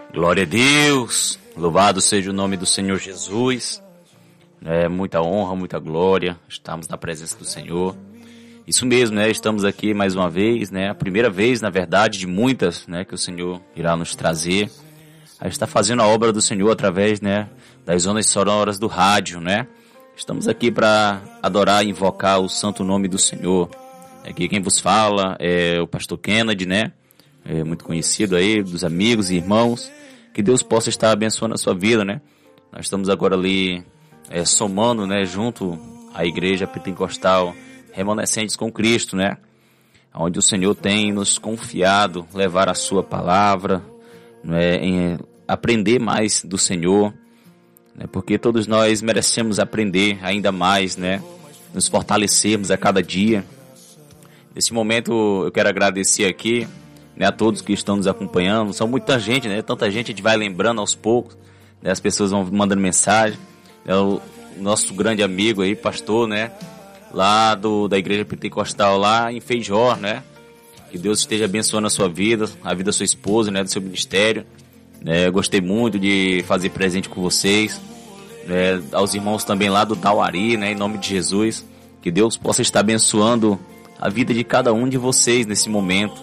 Glória a Deus, louvado seja o nome do Senhor Jesus. Muita honra, muita glória, estamos na presença do Senhor. Isso mesmo, estamos aqui mais uma vez, a primeira vez, na verdade, de muitas, que o Senhor irá nos trazer. A gente está fazendo a obra do Senhor através, das ondas sonoras do rádio, Estamos aqui para adorar e invocar o santo nome do Senhor. Aqui quem vos fala é o pastor Kennedy, muito conhecido aí, dos amigos e irmãos. Que Deus possa estar abençoando a sua vida, Nós estamos agora ali somando, junto à igreja pentecostal Remanescentes com Cristo, onde o Senhor tem nos confiado levar a sua palavra, em aprender mais do Senhor, porque todos nós merecemos aprender ainda mais, nos fortalecermos a cada dia. Nesse momento eu quero agradecer aqui, a todos que estão nos acompanhando. São muita gente, tanta gente, a gente vai lembrando aos poucos, as pessoas vão mandando mensagem. O nosso grande amigo aí, pastor, lá da igreja pentecostal lá em Feijó, que Deus esteja abençoando a sua vida, a vida da sua esposa, do seu ministério. Eu gostei muito de fazer presente com vocês, aos irmãos também lá do Tauari, em nome de Jesus, que Deus possa estar abençoando a vida de cada um de vocês nesse momento,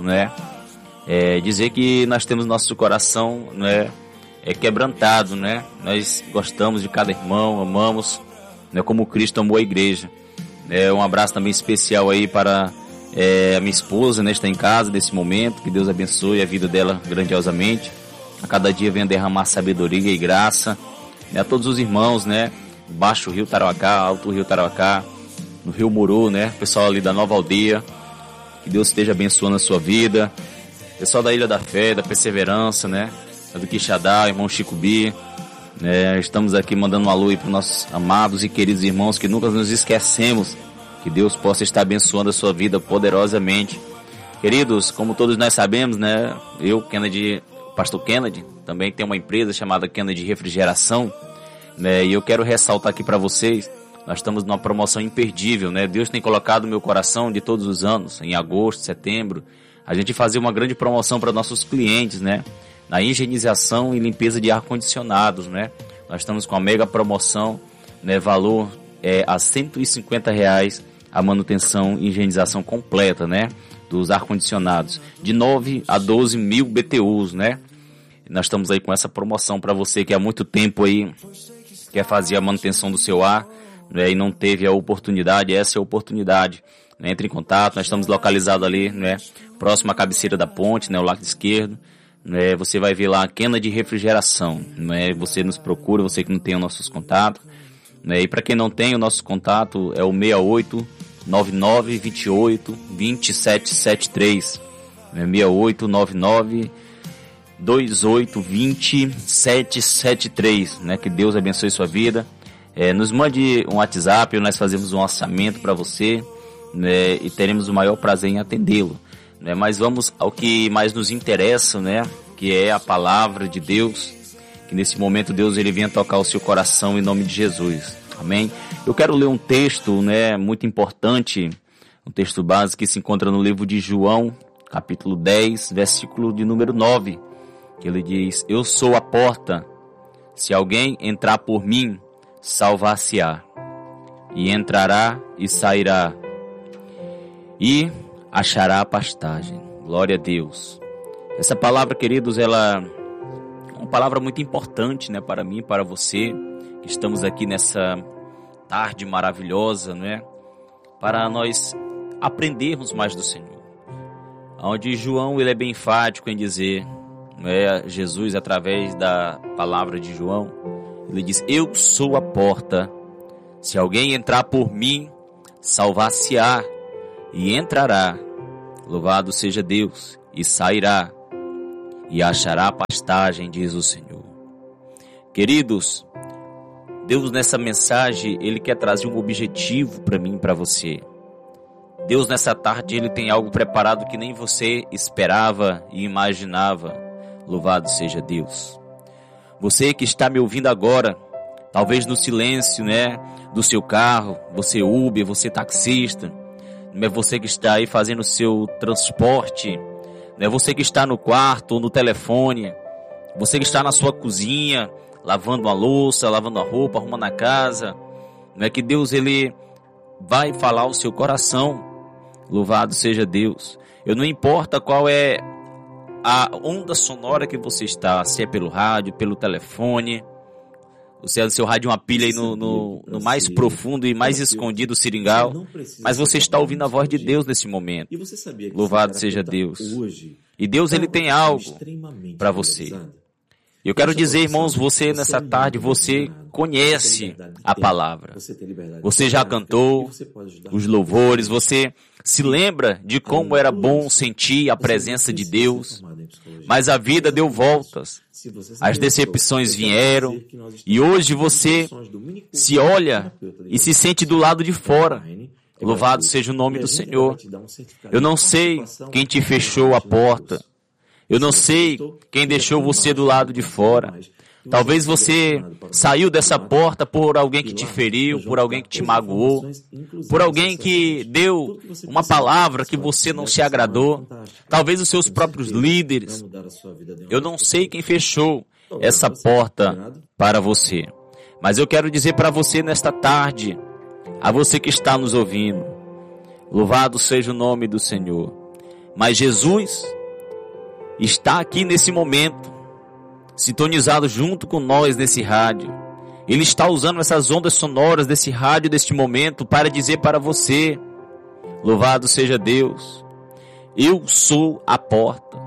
dizer que nós temos nosso coração, quebrantado, Nós gostamos de cada irmão, amamos, como Cristo amou a igreja. Um abraço também especial aí para a minha esposa, está em casa nesse momento. Que Deus abençoe a vida dela grandiosamente. A cada dia venha derramar sabedoria e graça, a todos os irmãos, Baixo Rio Tarauacá, Alto Rio Tarauacá, no Rio Muru, pessoal ali da Nova Aldeia. Que Deus esteja abençoando a sua vida. Pessoal da Ilha da Fé, da Perseverança, do Quixadá, irmão Chico B. Estamos aqui mandando um alô aí para os nossos amados e queridos irmãos, que nunca nos esquecemos. Que Deus possa estar abençoando a sua vida poderosamente. Queridos, como todos nós sabemos, eu, Kennedy, pastor Kennedy, também tenho uma empresa chamada Kennedy Refrigeração, e eu quero ressaltar aqui para vocês, nós estamos numa promoção imperdível, Deus tem colocado no meu coração de todos os anos, em agosto, setembro, a gente fazer uma grande promoção para nossos clientes, na higienização e limpeza de ar-condicionados, Nós estamos com a mega promoção, valor a R$150 a manutenção e higienização completa, dos ar-condicionados, de 9 a 12 mil BTUs, Nós estamos aí com essa promoção para você que há muito tempo aí quer fazer a manutenção do seu ar, e não teve a oportunidade. Essa é a oportunidade. Entre em contato, nós estamos localizados ali, próximo à cabeceira da ponte, o lado esquerdo. Você vai ver lá a Kennedy Refrigeração, Você nos procura, você que não tem os nossos contatos, E para quem não tem o nosso contato é o 68 99 28 2773, 68 99 28 2773, Que Deus abençoe sua vida. Nos mande um WhatsApp, nós fazemos um orçamento para você, e teremos o maior prazer em atendê-lo. Mas vamos ao que mais nos interessa, que é a palavra de Deus, que nesse momento Deus ele venha tocar o seu coração em nome de Jesus. Amém? Eu quero ler um texto, muito importante, um texto básico que se encontra no livro de João, capítulo 10, versículo de número 9, que ele diz: eu sou a porta, se alguém entrar por mim, salvar-se-á, e entrará e sairá, e achará pastagem. Glória a Deus. Essa palavra, queridos, ela é uma palavra muito importante, para mim, para você, que estamos aqui nessa tarde maravilhosa, para nós aprendermos mais do Senhor. Onde João, ele é bem enfático em dizer, Jesus, através da palavra de João, ele diz: eu sou a porta, se alguém entrar por mim, salvar-se-á, e entrará, louvado seja Deus, e sairá, e achará pastagem, diz o Senhor. Queridos, Deus nessa mensagem, ele quer trazer um objetivo para mim e para você. Deus nessa tarde, ele tem algo preparado que nem você esperava e imaginava. Louvado seja Deus. Você que está me ouvindo agora, talvez no silêncio, do seu carro, você Uber, você taxista, você que está aí fazendo o seu transporte, você que está no quarto ou no telefone, Você que está na sua cozinha, lavando uma louça, lavando a roupa, arrumando a casa, não é que Deus ele vai falar ao seu coração. Louvado seja Deus. Eu não importa qual é a onda sonora que você está, se é pelo rádio, pelo telefone, se é o seu rádio uma pilha aí no mais profundo e mais escondido seringal, mas você está ouvindo a voz de Deus nesse momento. Louvado seja Deus. E Deus ele tem algo para você. Eu quero dizer, irmãos, você nessa tarde, você conhece a palavra. Você já cantou os louvores, você se lembra de como era bom sentir a presença de Deus, mas a vida deu voltas, as decepções vieram, e hoje você se olha e se sente do lado de fora. Louvado seja o nome do Senhor. Eu não sei quem te fechou a porta. Eu não sei quem deixou você do lado de fora. Talvez você saiu dessa porta por alguém que te feriu, por alguém que te magoou, por alguém que deu uma palavra que você não se agradou. Talvez os seus próprios líderes. Eu não sei quem fechou essa porta para você. Mas eu quero dizer para você nesta tarde, a você que está nos ouvindo, louvado seja o nome do Senhor. Mas Jesus está aqui nesse momento, sintonizado junto com nós nesse rádio. Ele está usando essas ondas sonoras desse rádio, deste momento, para dizer para você, louvado seja Deus, eu sou a porta.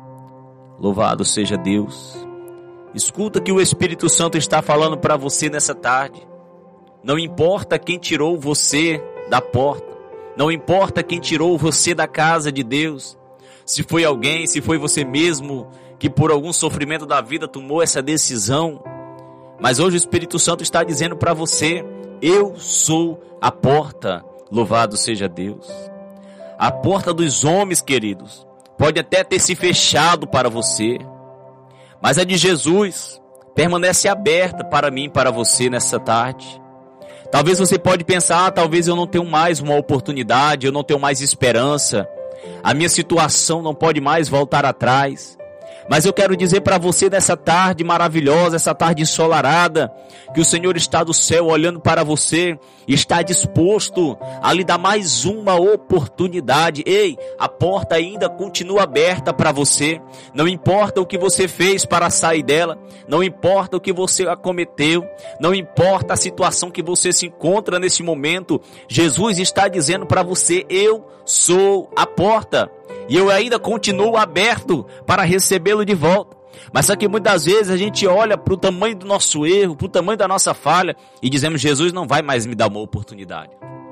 Louvado seja Deus. Escuta que o Espírito Santo está falando para você nessa tarde. Não importa quem tirou você da porta, não importa quem tirou você da casa de Deus, se foi alguém, se foi você mesmo que por algum sofrimento da vida tomou essa decisão, mas hoje o Espírito Santo está dizendo para você, eu sou a porta, louvado seja Deus. A porta dos homens, queridos, pode até ter se fechado para você, mas a de Jesus permanece aberta para mim e para você nessa tarde. Talvez você pode pensar, talvez eu não tenho mais uma oportunidade, eu não tenho mais esperança, a minha situação não pode mais voltar atrás. Mas eu quero dizer para você nessa tarde maravilhosa, essa tarde ensolarada, que o Senhor está do céu olhando para você e está disposto a lhe dar mais uma oportunidade. Ei, a porta ainda continua aberta para você. Não importa o que você fez para sair dela, não importa o que você acometeu, não importa a situação que você se encontra nesse momento, Jesus está dizendo para você, eu sou a porta. E eu ainda continuo aberto para recebê-lo de volta. Mas só que muitas vezes a gente olha para o tamanho do nosso erro, para o tamanho da nossa falha e dizemos, Jesus não vai mais me dar uma oportunidade.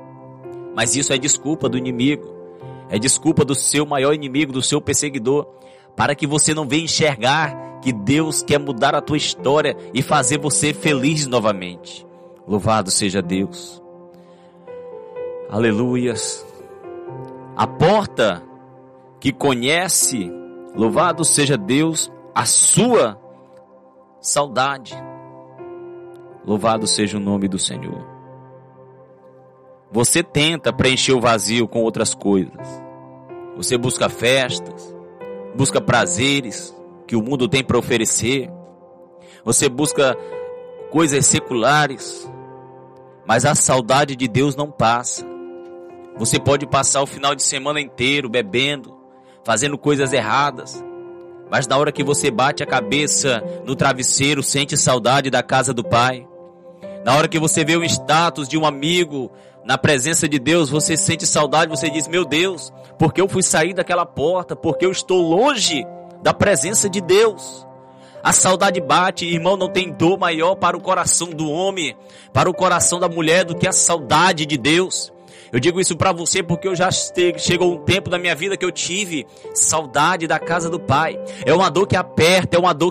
Mas isso é desculpa do inimigo. É desculpa do seu maior inimigo, do seu perseguidor, para que você não venha enxergar que Deus quer mudar a tua história e fazer você feliz novamente. Louvado seja Deus. Aleluias. A porta que conhece, louvado seja Deus, a sua saudade. Louvado seja o nome do Senhor. Você tenta preencher o vazio com outras coisas. Você busca festas, busca prazeres que o mundo tem para oferecer. Você busca coisas seculares, mas a saudade de Deus não passa. Você pode passar o final de semana inteiro bebendo, fazendo coisas erradas, mas na hora que você bate a cabeça no travesseiro, sente saudade da casa do Pai. Na hora que você vê o status de um amigo na presença de Deus, você sente saudade, você diz, meu Deus, porque eu fui sair daquela porta, porque eu estou longe da presença de Deus. A saudade bate, irmão, não tem dor maior para o coração do homem, para o coração da mulher, do que a saudade de Deus. Eu digo isso para você porque eu já chegou um tempo da minha vida que eu tive saudade da casa do Pai. É uma dor que aperta, é uma dor